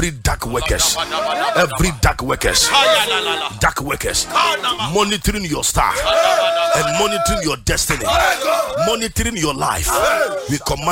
every dark workers, monitoring your star and monitoring your destiny, monitoring your life. We command